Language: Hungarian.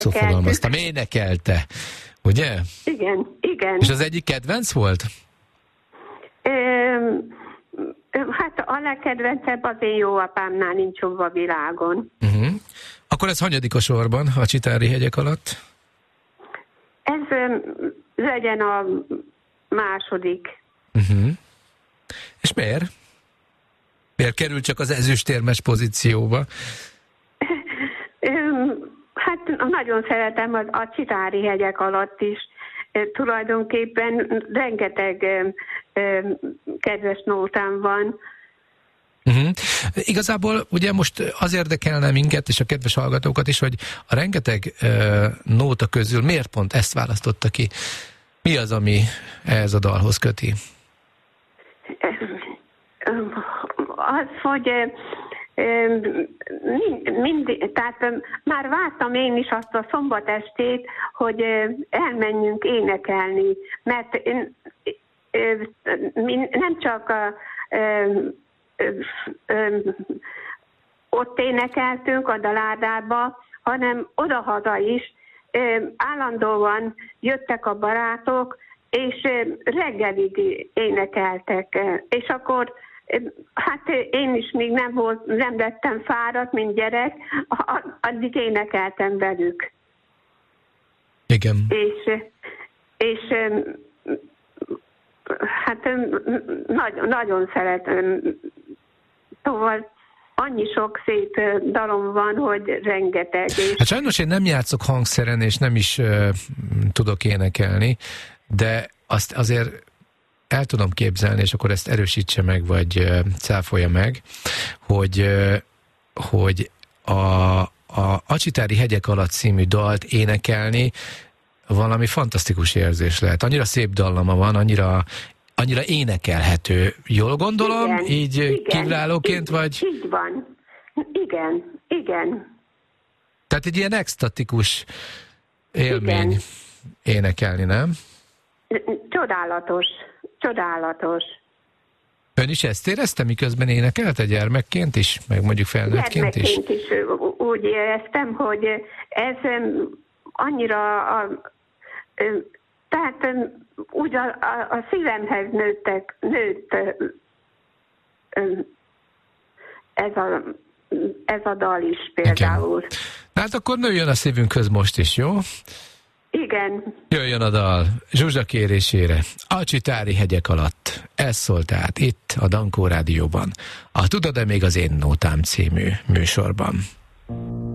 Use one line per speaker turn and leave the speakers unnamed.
Szófogalmaztam, énekelte, ugye?
Igen, igen.
És az egyik kedvenc volt?
Hát a legkedvencebb az én jó apámnál nincs jobb a világon.
Akkor ez hanyadik a sorban a Csitári hegyek alatt?
Ez legyen a második.
És miért? Miért kerül csak az ezüstérmes pozícióba?
Hát nagyon szeretem a Csitári hegyek alatt is. Tulajdonképpen rengeteg kedves nótám van.
Igazából ugye most az érdekelne minket és a kedves hallgatókat is, hogy a rengeteg nóta közül miért pont ezt választotta ki? Mi az, ami ehhez a dalhoz köti?
Az, hogy tehát már vártam én is azt a szombatestét, hogy elmenjünk énekelni, mert nem csak ott énekeltünk a Dalárdába, hanem odahaza is állandóan jöttek a barátok, és reggelig énekeltek, és akkor hát én is még nem lettem fáradt, mint gyerek, addig énekeltem velük.
Igen.
És hát nagyon szeretem. Szóval annyi sok szép dalom van, hogy rengeteg.
Hát sajnos én nem játszok hangszeren, és nem is tudok énekelni, de azt azért el tudom képzelni, és akkor ezt erősítse meg, vagy cáfolja meg, hogy a Csitári hegyek alatt című dalt énekelni valami fantasztikus érzés lehet. Annyira szép dallama van, annyira énekelhető. Jól gondolom?
Igen,
így
igen,
kívülállóként vagy?
Így van. Igen.
Tehát egy ilyen extatikus élmény igen. Énekelni, nem?
Csodálatos.
Ön is ezt érezte, miközben énekelte gyermekként is, meg mondjuk felnőttként is?
Gyermekként is úgy éreztem, hogy ez annyira tehát úgy a szívemhez nőtt ez a dal is például.
Igen. Hát akkor nőjön a szívünkhöz most is, jó?
Igen.
Jöjjön a dal Zsuzsa kérésére. A Csitári hegyek alatt. Ez szólt tehát itt a Dankó Rádióban. A Tudod-e még az én nótám című műsorban.